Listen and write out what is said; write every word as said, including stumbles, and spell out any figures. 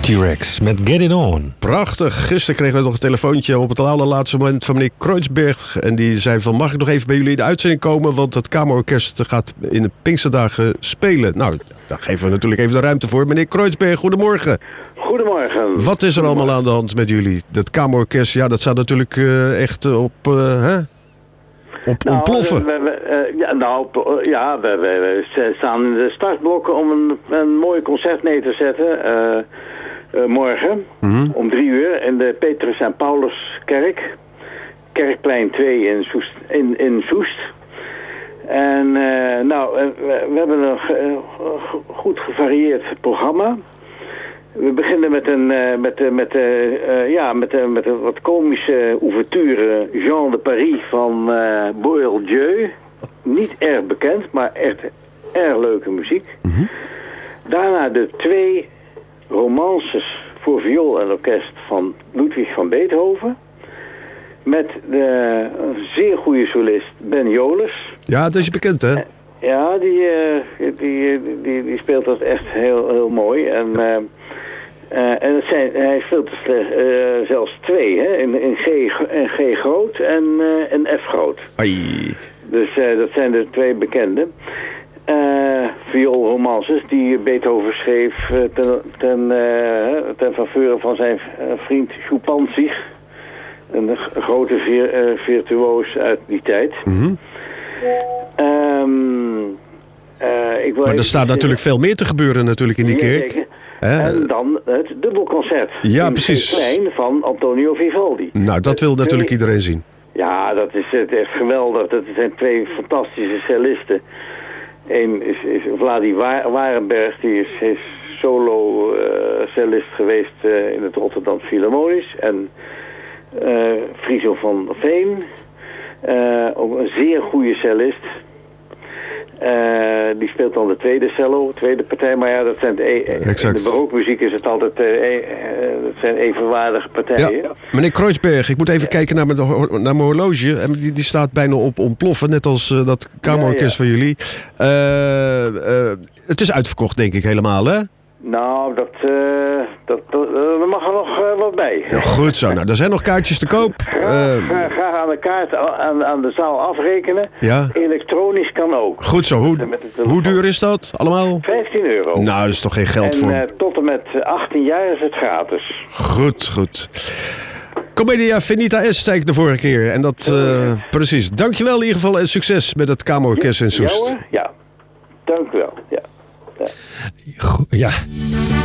T-Rex met Get It On. Prachtig. Gisteren kregen we nog een telefoontje op het allerlaatste moment van meneer Kreutzberg. En die zei van, mag ik nog even bij jullie in de uitzending komen? Want het Kamerorkest gaat in de Pinksterdagen spelen. Nou, daar geven we natuurlijk even de ruimte voor. Meneer Kreutzberg, goedemorgen. Goedemorgen. Wat is er allemaal aan de hand met jullie? Dat Kamerorkest, ja, dat staat natuurlijk uh, echt op... Uh, hè? Op nou, ontploffen. We, we, uh, ja, nou, ja, we, we, we staan in de startblokken om een, een mooi concert neer te zetten. Uh, uh, morgen mm-hmm. om drie uur in de Petrus en Pauluskerk. Kerkplein twee in Soest. In, in Soest. En uh, nou, we, we hebben een uh, goed gevarieerd programma. We beginnen met een uh, met uh, met uh, uh, ja met uh, met een wat komische ouverture Jean de Paris van uh, Boieldieu. Niet erg bekend, maar echt erg leuke muziek. Mm-hmm. Daarna de twee romances voor viool en orkest van Ludwig van Beethoven. Met de uh, zeer goede solist Ben Jolis. Ja, dat is bekend, hè? Uh, ja, die, uh, die, die, die speelt dat echt heel, heel mooi. En... Uh, Uh, en het zijn, hij speelt uh, zelfs twee, hè? In, in, G, in G groot en uh, in F groot. Ai. Dus uh, dat zijn de twee bekende uh, vioolromances die Beethoven schreef uh, ten, ten, uh, ten faveur van zijn uh, vriend Schuppanzig. Een grote vir, uh, virtuoos uit die tijd. Mm-hmm. Um, uh, ik wil maar er staat natuurlijk veel meer te gebeuren natuurlijk in die ja, kerk. Zeker. En dan het dubbelconcert. Ja, in precies. Klein van Antonio Vivaldi. Nou, dat wil natuurlijk twee... iedereen zien. Ja, dat is het echt geweldig. Dat zijn twee fantastische cellisten. Eén is, is Vladi Warenberg, die is, is solo uh, cellist geweest uh, in het Rotterdam Philharmonisch. En uh, Friso van Veen, uh, ook een zeer goede cellist. Uh, die speelt dan de tweede cello, tweede partij, maar ja, dat zijn de, e- in de barookmuziek is het altijd, uh, e- uh, dat zijn evenwaardige partijen. Ja, meneer Kreutzberg, ik moet even ja. kijken naar mijn, naar mijn horloge. En die, die staat bijna op ontploffen, net als uh, dat kamerorkest ja, ja. van jullie. Uh, uh, het is uitverkocht, denk ik, helemaal, hè? Nou, dat, uh, dat, dat, er mag er nog uh, wat bij. Ja, goed zo. Nou, er zijn nog kaartjes te koop. Graag, uh, graag, graag aan de kaart aan, aan de zaal afrekenen. Ja. Elektronisch kan ook. Goed zo. Hoe, hoe duur is dat allemaal? vijftien euro. Nou, dat is toch geen geld en, voor... En uh, tot en met achttien jaar is het gratis. Goed, goed. Commedia Finita Est, zei ik de vorige keer. En dat, uh, precies. Dankjewel in ieder geval en succes met het Kamerorkest in Soest. Ja hoor, ja. Dank u wel, ja. Ja. Ja.